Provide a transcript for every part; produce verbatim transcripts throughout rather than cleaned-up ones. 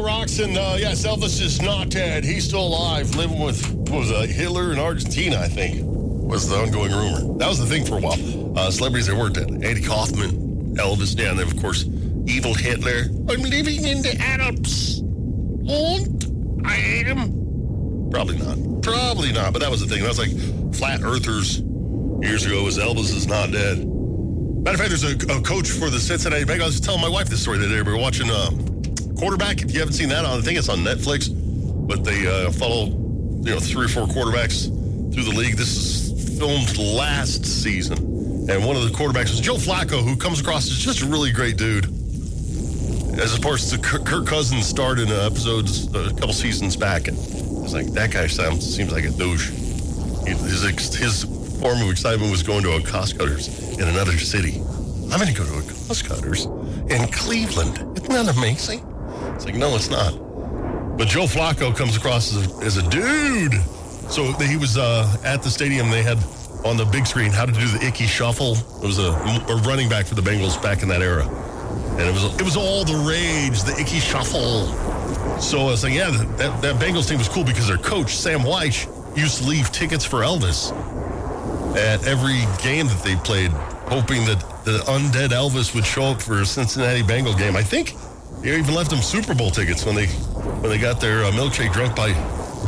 rocks, and uh, yes, Elvis is not dead. He's still alive, living with, what was it, Hitler in Argentina, I think, was the ongoing rumor. That was the thing for a while. Uh, celebrities that weren't dead. Andy Kaufman, Elvis, yeah, and then, of course, evil Hitler. I'm living in the Alps. And I am. Probably not. Probably not, but that was the thing. That was like flat earthers years ago, was Elvis is not dead. Matter of fact, there's a, a coach for the Cincinnati Bengals. I was telling my wife this story the other day. We were watching uh, Quarterback. If you haven't seen that, on, I think it's on Netflix. But they uh, follow, you know, three or four quarterbacks through the league. This is filmed last season. And one of the quarterbacks was Joe Flacco, who comes across as just a really great dude. As opposed to Kirk Cousins starred in episodes a couple seasons back. And it's like, that guy sounds, seems like a douche. His, his form of excitement was going to a cost cutters in another city. I'm going to go to a cost cutters in Cleveland. Isn't that amazing? It's like, no, it's not. But Joe Flacco comes across as a, as a dude. So he was uh, at the stadium. They had on the big screen how to do the Ickey shuffle. It was a, a running back for the Bengals back in that era. And it was it was all the rage, the Ickey shuffle. So I was like, yeah, that, that Bengals team was cool because their coach, Sam Weish, used to leave tickets for Elvis at every game that they played, hoping that the undead Elvis would show up for a Cincinnati Bengal game. I think they even left them Super Bowl tickets when they when they got their uh, milkshake drunk by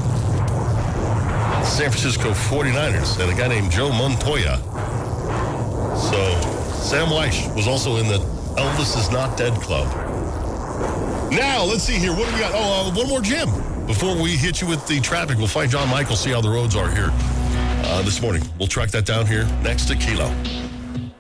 San Francisco forty-niners and a guy named Joe Montoya. So Sam Weish was also in the Elvis is Not Dead Club. Now, let's see here. What do we got? Oh, uh, one more gem. Before we hit you with the traffic, we'll find John Michael, see how the roads are here uh, this morning. We'll track that down here next to Kilo.